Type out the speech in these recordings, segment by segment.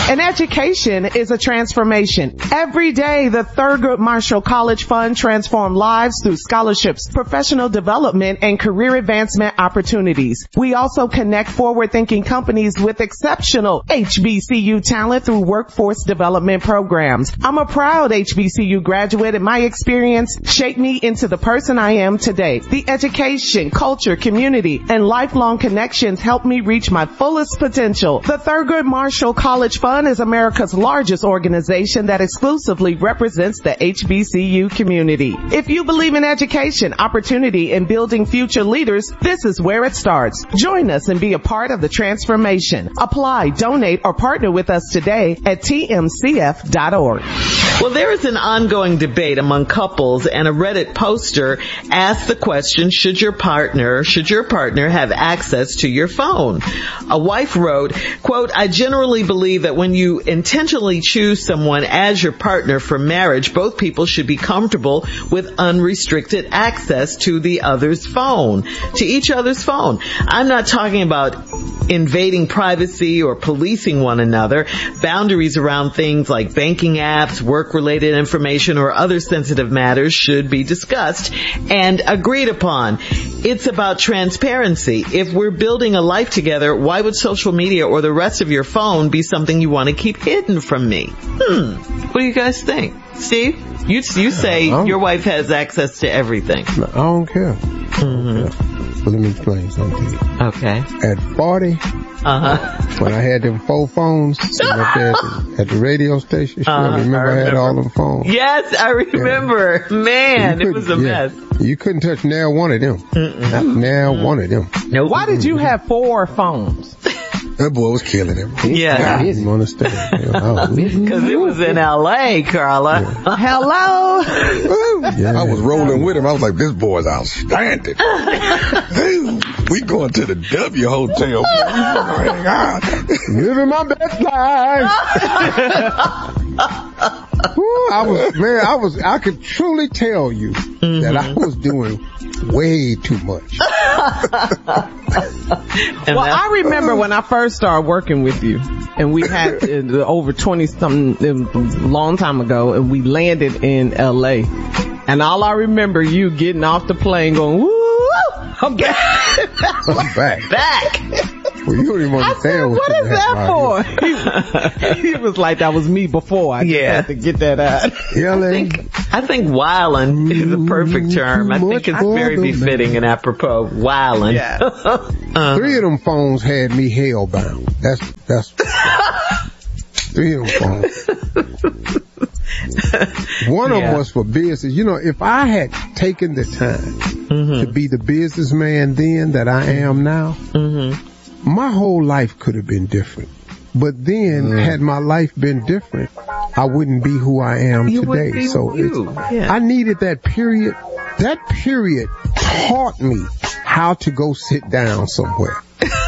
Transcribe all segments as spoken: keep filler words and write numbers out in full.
An education is a transformation. Every day, the Thurgood Marshall College Fund transforms lives through scholarships, professional development, and career advancement opportunities. We also connect forward-thinking companies with exceptional H B C U talent through workforce development programs. I'm a proud H B C U graduate, and my experience shaped me into the person I am today. The education, culture, community, and lifelong connections helped me reach my fullest potential. The Thurgood Marshall College Fund is America's largest organization that exclusively represents the H B C U community. If you believe in education, opportunity, and building future leaders, this is where it starts. Join us and be a part of the transformation. Apply, donate, or partner with us today at T M C F dot org. Well, there is an ongoing debate among couples, and a Reddit poster asked the question, should your partner, should your partner have access to your phone? A wife wrote, quote, I generally believe that when you intentionally choose someone as your partner for marriage, both people should be comfortable with unrestricted access to the other's phone, to each other's phone. I'm not talking about invading privacy or policing one another. Boundaries around things like banking apps, work-related information, or other sensitive matters should be discussed and agreed upon. It's about transparency. If we're building a life together, why would social media or the rest of your phone be something you want to keep hidden from me? Hmm. What do you guys think? Steve, you you say your wife has access to everything. I don't care. Mm-hmm. I don't care. But let me explain something to you. Okay. At forty, uh-huh. when I had them four phones sitting up there at the, at the radio station, uh-huh. I, remember I remember I had all them phones. Yes, I remember. Yeah. Man, it was a yeah. mess. You couldn't touch now one of them. Mm-mm. Not now Mm-mm. one of them. Nope. Why did you have four phones? That boy was killing him. Yeah. I didn't understand. Because it was in L A, Carla. Yeah. Hello. Yeah. I was rolling with him. I was like, this boy's outstanding. We going to the W Hotel. Living my best life. Ooh, I was, man, I was, I could truly tell you mm-hmm. that I was doing way too much. Well, I remember when I first started working with you, and we had uh, over twenty something, a long time ago, and we landed in L A. And all I remember you getting off the plane going, woo, I'm back. I'm back. Back. Well, you don't even understand said, what, what is that for? He, he was like, that was me before. I just yeah. had to get that out. I think, I think wildin' is a perfect term. I think it's very befitting and apropos. Wildin'. Yeah. uh, Three of them phones had me hellbound. That's, that's, three of them phones. One of yeah. them was for business. You know, if I had taken the time mm-hmm. to be the businessman then that I am now, mm-hmm. my whole life could have been different. But then, mm. had my life been different, I wouldn't be who I am you today. Be so it's, yeah. I needed that period. That period taught me how to go sit down somewhere.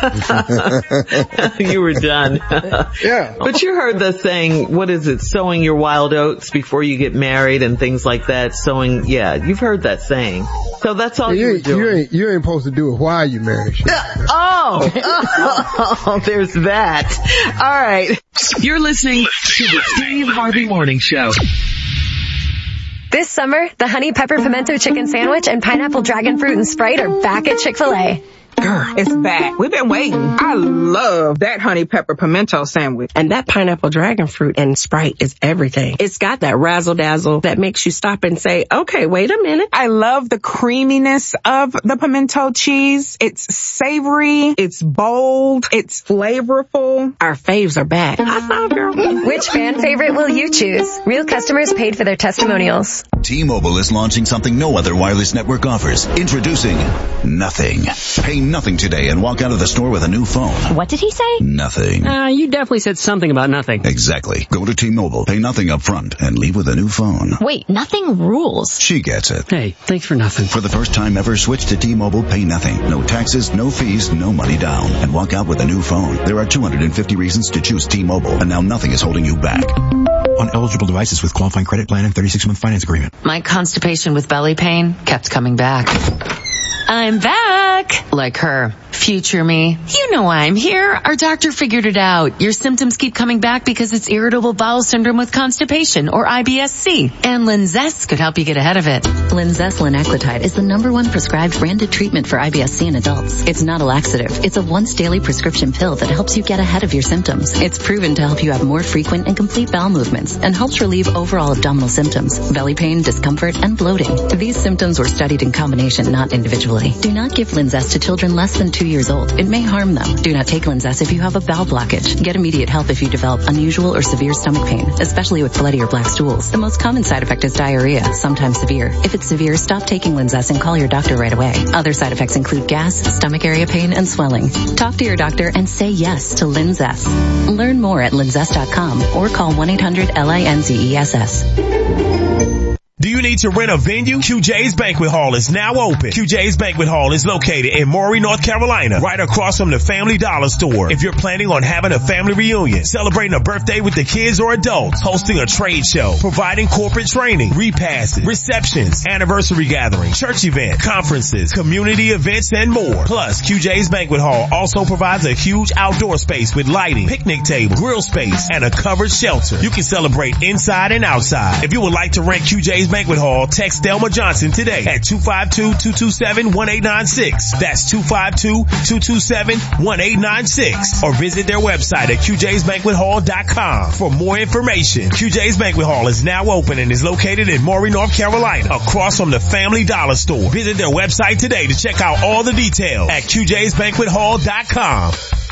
You were done. Yeah. But you heard the saying, what is it, sowing your wild oats before you get married and things like that. Sowing, yeah, you've heard that saying. So that's all you, you were doing. You ain't, you ain't supposed to do it while you married. Oh, oh, there's that. All right. You're listening to the Steve Harvey Morning Show. This summer, the Honey Pepper Pimento Chicken Sandwich and Pineapple Dragon Fruit and Sprite are back at Chick-fil-A. Girl, it's back. We've been waiting. I love that honey pepper pimento sandwich. And that pineapple dragon fruit and Sprite is everything. It's got that razzle dazzle that makes you stop and say, okay, wait a minute. I love the creaminess of the pimento cheese. It's savory. It's bold. It's flavorful. Our faves are back. I thought, girl. Which fan favorite will you choose? Real customers paid for their testimonials. T-Mobile is launching something no other wireless network offers. Introducing Nothing. Pay nothing today and walk out of the store with a new phone. What did he say? Nothing. Uh, you definitely said something about nothing. Exactly. Go to T-Mobile, pay nothing up front, and leave with a new phone. Wait, nothing rules. She gets it. Hey, thanks for nothing. For the first time ever, switch to T-Mobile, pay nothing. No taxes, no fees, no money down. And walk out with a new phone. There are two hundred fifty reasons to choose T-Mobile, and now nothing is holding you back. On eligible devices with qualifying credit plan and thirty-six month finance agreement. My constipation with belly pain kept coming back. I'm back. Like her. Future me. You know I'm here. Our doctor figured it out. Your symptoms keep coming back because it's irritable bowel syndrome with constipation, or I B S C. And Linzess could help you get ahead of it. Linzess linaclotide is the number one prescribed branded treatment for I B S C in adults. It's not a laxative. It's a once daily prescription pill that helps you get ahead of your symptoms. It's proven to help you have more frequent and complete bowel movements and helps relieve overall abdominal symptoms, belly pain, discomfort, and bloating. These symptoms were studied in combination, not individually. Do not give Linzess to children less than two years old. It may harm them. Do not take Linzess if you have a bowel blockage. Get immediate help if you develop unusual or severe stomach pain, especially with bloody or black stools. The most common side effect is diarrhea, sometimes severe. If it's severe, stop taking Linzess and call your doctor right away. Other side effects include gas, stomach area pain, and swelling. Talk to your doctor and say yes to Linzess. Learn more at linzess dot com or call one eight hundred L I N Z E S S. Do you need to rent a venue? Q J's Banquet Hall is now open. Q J's Banquet Hall is located in Maury, North Carolina, right across from the Family Dollar store. If you're planning on having a family reunion, celebrating a birthday with the kids or adults, hosting a trade show, providing corporate training, repasses, receptions, anniversary gathering, church event, conferences, community events, and more. Plus, Q J's Banquet Hall also provides a huge outdoor space with lighting, picnic table, grill space, and a covered shelter. You can celebrate inside and outside. If you would like to rent Q J's Banquet Hall, text Thelma Johnson today at two five two, two two seven, one eight nine six. That's two five two, two two seven, one eight nine six. Or visit their website at Q J's banquet hall dot com for more information. Q J's Banquet Hall is now open and is located in Maury, North Carolina, across from the Family Dollar store. Visit their website today to check out all the details at Q J's banquet hall dot com.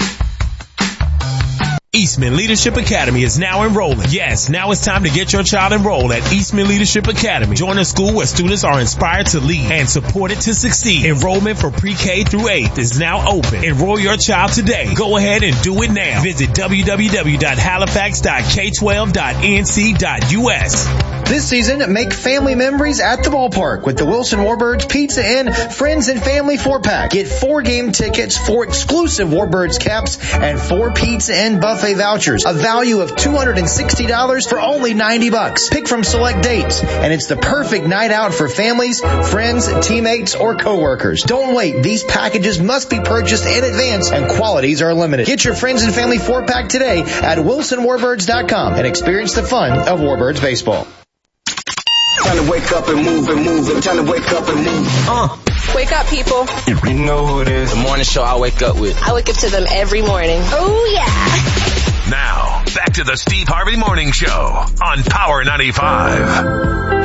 Eastman Leadership Academy is now enrolling. Yes, now it's time to get your child enrolled at Eastman Leadership Academy. Join a school where students are inspired to lead and supported to succeed. Enrollment for pre-K through eighth is now open. Enroll your child today. Go ahead and do it now. Visit w w w dot halifax dot k twelve dot n c dot u s. This season, make family memories at the ballpark with the Wilson Warbirds Pizza Inn Friends and Family four-pack. Get four game tickets, four exclusive Warbirds caps, and four Pizza Inn buffet vouchers. A value of two hundred sixty dollars for only ninety bucks. Pick from select dates, and it's the perfect night out for families, friends, teammates, or coworkers. Don't wait. These packages must be purchased in advance, and quantities are limited. Get your Friends and Family four-pack today at wilson warbirds dot com and experience the fun of Warbirds baseball. Time to wake up and move and move and time to wake up and move. Uh. Wake up, people. You know who it is. The morning show I wake up with. I wake up to them every morning. Oh, yeah. Now, back to the Steve Harvey Morning Show on Power ninety-five.